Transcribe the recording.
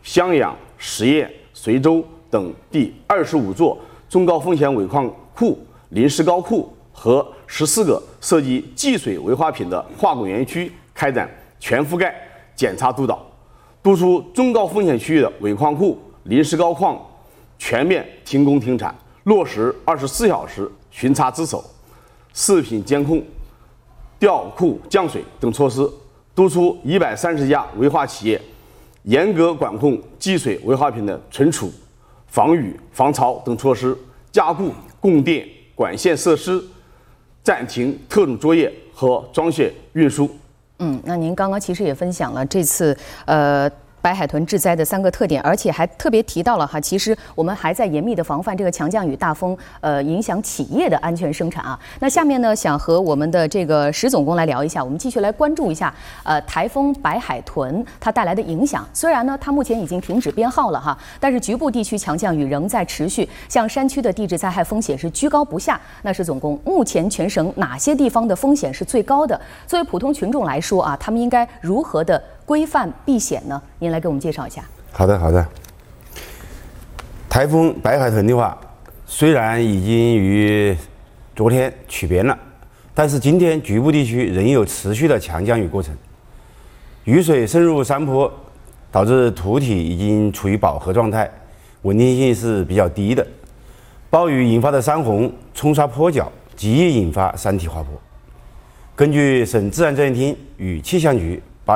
襄阳、十堰、随州等第25座中高风险尾矿库、临时高库和14个涉及计水危化品的化工园区开展全覆盖检查督导，督促中高风险区域的尾矿库、临时高矿全面停工停产，落实24小时巡查值守、视频监控、调库降水等措施，督促130家危化企业严格管控计水危化品的存储、防雨、防潮等措施，加固供电管线设施，暂停特种作业和装卸运输。 那您刚刚其实也分享了这次白海豚治灾的3个特点，而且还特别提到了哈，其实我们还在严密的防范这个强降雨大风影响企业的安全生产啊。那下面呢，想和我们的这个石总工来聊一下，我们继续来关注一下台风白海豚它带来的影响。虽然呢它目前已经停止编号了哈，但是局部地区强降雨仍在持续，像山区的地质灾害风险是居高不下。那石总工，目前全省哪些地方的风险是最高的？作为普通群众来说啊，他们应该如何的规范避险呢？您来给我们介绍一下。 好的。台风白海豚的话，虽然已经于昨天取编了，但是今天局部地区仍有持续的强降雨过程，雨水渗入山坡，导致土体已经处于饱和状态，稳定性是比较低的。暴雨引发的山洪冲刷坡脚，极易引发山体滑坡。根据省自然灾害厅与气象局